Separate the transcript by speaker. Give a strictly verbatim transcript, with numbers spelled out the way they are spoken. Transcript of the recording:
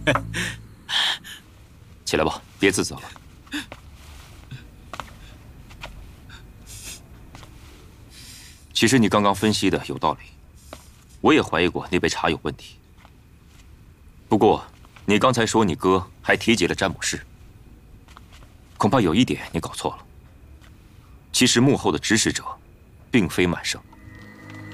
Speaker 1: 起来吧，别自责了。其实你刚刚分析的有道理，我也怀疑过那杯茶有问题。不过，你刚才说你哥还提及了詹姆士，恐怕有一点你搞错了。其实幕后的指使者，并非满胜。